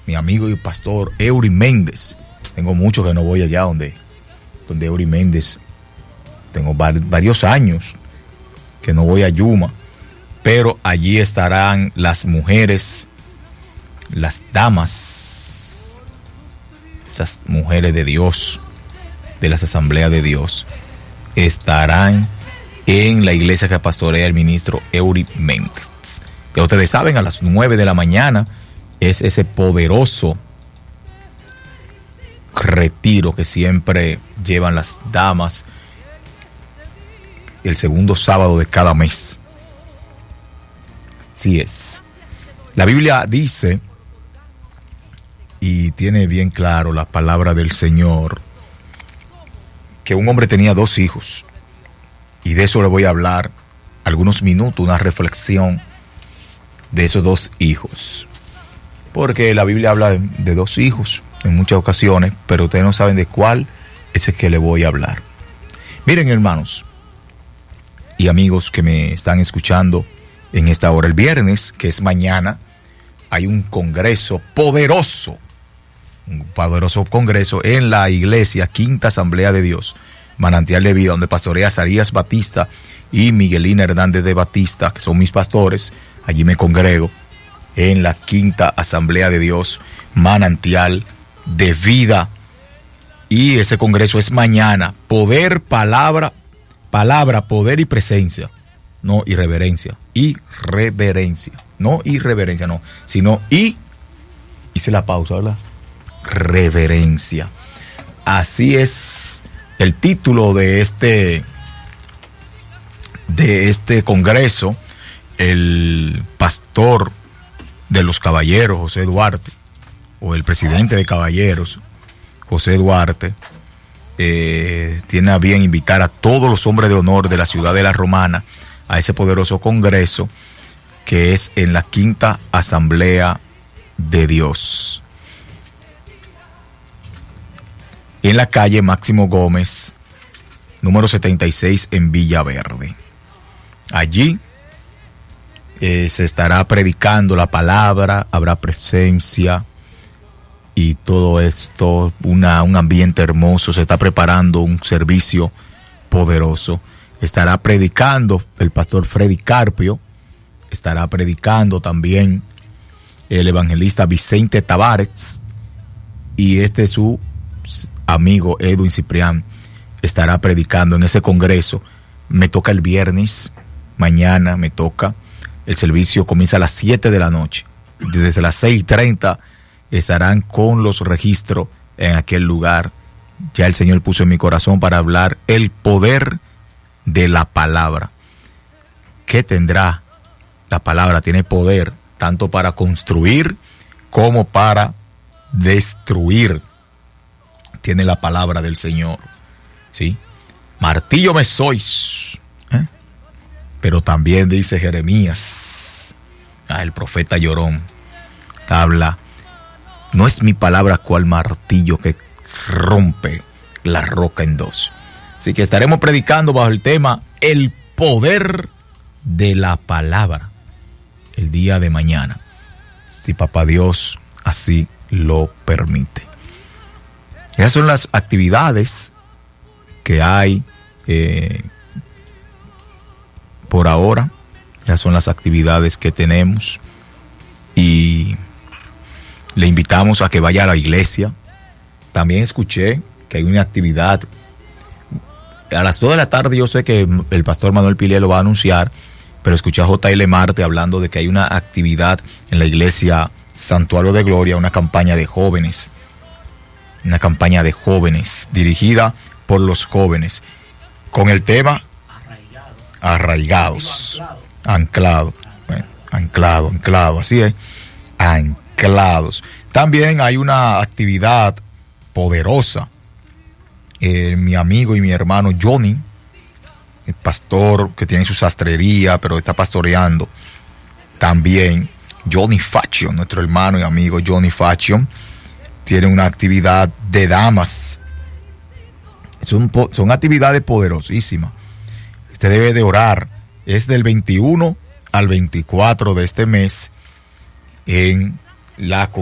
mi amigo y pastor Eury Méndez. Tengo mucho que no voy allá donde Eury Méndez. Tengo varios años que no voy a Yuma, pero allí estarán las mujeres, las damas, esas mujeres de Dios, de las asambleas de Dios, estarán en la iglesia que pastorea el ministro Eury Méndez. Ya ustedes saben, a las 9 de la mañana es ese poderoso retiro que siempre llevan las damas el segundo sábado de cada mes. Así es. La Biblia dice, y tiene bien claro la palabra del Señor, que un hombre tenía 2 hijos. Y de eso le voy a hablar algunos minutos, una reflexión de esos 2 hijos. Porque la Biblia habla de 2 hijos en muchas ocasiones, pero ustedes no saben de cuál es el que le voy a hablar. Miren, hermanos y amigos que me están escuchando en esta hora, el viernes, que es mañana, hay un congreso poderoso, un poderoso congreso en la iglesia Quinta Asamblea de Dios, Manantial de Vida, donde pastorea Zarías Batista y Miguelina Hernández de Batista, que son mis pastores. Allí me congrego en la Quinta Asamblea de Dios, Manantial de Vida. Y ese congreso es mañana. Poder, palabra, poder y presencia. No irreverencia. Irreverencia. No irreverencia, no. Sino hice la pausa, ¿verdad? Reverencia. Así es el título de este congreso. El pastor de los caballeros, José Duarte, o el presidente de caballeros, José Duarte, tiene a bien invitar a todos los hombres de honor de la ciudad de La Romana a ese poderoso congreso que es en la Quinta Asamblea de Dios, en la calle Máximo Gómez, número 76, en Villaverde. Allí se estará predicando la palabra, habrá presencia y todo esto, un ambiente hermoso. Se está preparando un servicio poderoso. Estará predicando el pastor Freddy Carpio, estará predicando también el evangelista Vicente Tavares, y su amigo Edwin Ciprián estará predicando en ese congreso. Me toca el viernes, mañana me toca. El servicio comienza a las 7 de la noche. Desde las 6:30 estarán con los registros en aquel lugar. Ya el Señor puso en mi corazón para hablar el poder de la palabra. ¿Qué tendrá la palabra? Tiene poder tanto para construir como para destruir. Tiene la palabra del Señor, ¿sí? Martillo me sois, pero también dice Jeremías, el profeta llorón, habla, no es mi palabra cual martillo que rompe la roca en dos. Así que estaremos predicando bajo el tema el poder de la palabra el día de mañana, si Papá Dios así lo permite. Esas son las actividades que hay por ahora. Esas son las actividades que tenemos, y le invitamos a que vaya a la iglesia. También escuché que hay una actividad a las 2 de la tarde. Yo sé que el pastor Manuel Pilé lo va a anunciar, pero escuché a J.L. Marte hablando de que hay una actividad en la iglesia Santuario de Gloria, una campaña de jóvenes, dirigida por los jóvenes, con el tema arraigados, anclado, así es, anclados. También hay una actividad poderosa. Mi amigo y mi hermano Johnny, el pastor que tiene su sastrería, pero está pastoreando también, Johnny Faction, nuestro hermano y amigo Johnny Faction, tiene una actividad de damas. Son actividades poderosísimas. Usted debe de orar. Es del 21 al 24 de este mes en la